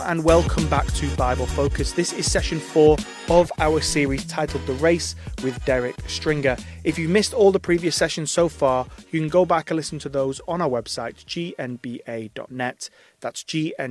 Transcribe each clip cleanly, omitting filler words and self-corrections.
And welcome back to Bible Focus. This is session 4 of our series titled The Race with Derek Stringer. If you missed all the previous sessions so far, you can go back and listen to those on our website, gnba.net. That's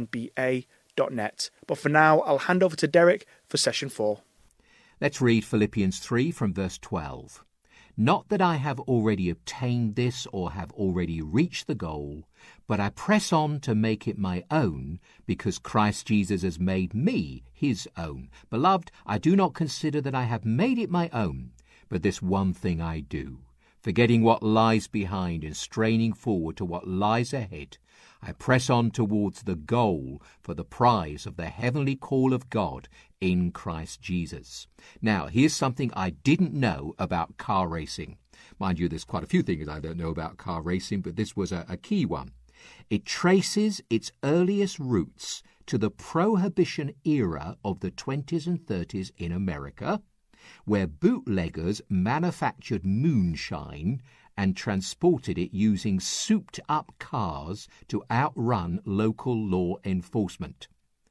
gnba.net. But for now, I'll hand over to Derek for session 4. Let's read Philippians 3 from verse 12. Not that I have already obtained this or have already reached the goal, but I press on to make it my own, because Christ Jesus has made me his own. Beloved, I do not consider that I have made it my own, but this one thing I do, forgetting what lies behind and straining forward to what lies ahead, I press on towards the goal for the prize of the heavenly call of God in Christ Jesus. Now, here's something I didn't know about car racing. Mind you, there's quite a few things I don't know about car racing, but this was a key one. It traces its earliest roots to the Prohibition era of the 20s and 30s in America, where bootleggers manufactured moonshine and transported it using souped-up cars to outrun local law enforcement.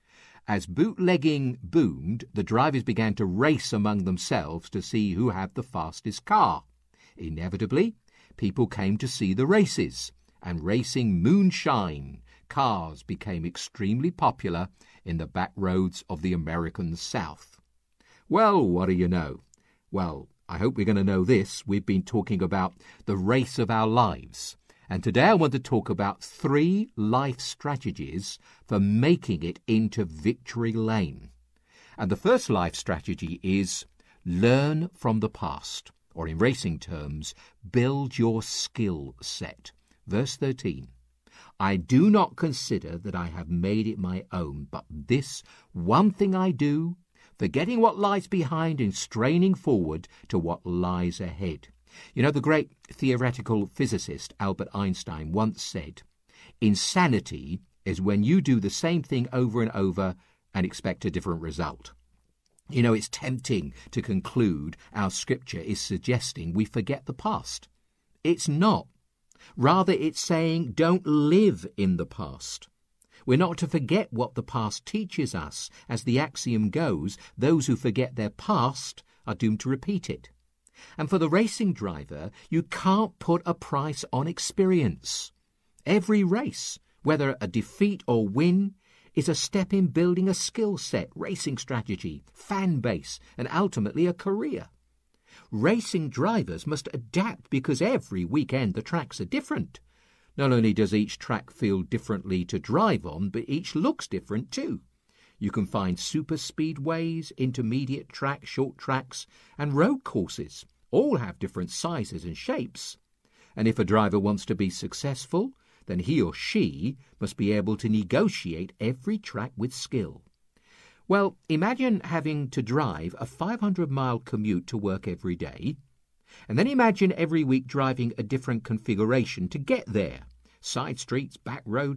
As bootlegging boomed, the drivers began to race among themselves to see who had the fastest car. Inevitably, people came to see the races, and racing moonshine cars became extremely popular in the back roads of the American South. Well, what do you know? Well, I hope we're going to know this. We've been talking about the race of our lives. And today I want to talk about 3 life strategies for making it into victory lane. And the first life strategy is learn from the past, or in racing terms, build your skill set. Verse 13, I do not consider that I have made it my own, but this one thing I do, forgetting what lies behind and straining forward to what lies ahead. You know, the great theoretical physicist Albert Einstein once said, insanity is when you do the same thing over and over and expect a different result. You know, it's tempting to conclude our scripture is suggesting we forget the past. It's not. Rather, it's saying don't live in the past. We're not to forget what the past teaches us. As the axiom goes, those who forget their past are doomed to repeat it. And for the racing driver, you can't put a price on experience. Every race, whether a defeat or win, is a step in building a skill set, racing strategy, fan base, and ultimately a career. Racing drivers must adapt because every weekend the tracks are different. Not only does each track feel differently to drive on, but each looks different too. You can find super speedways, intermediate tracks, short tracks, and road courses. All have different sizes and shapes. And if a driver wants to be successful, then he or she must be able to negotiate every track with skill. Well, imagine having to drive a 500-mile commute to work every day, and then imagine every week driving a different configuration to get there. Side streets, back roads,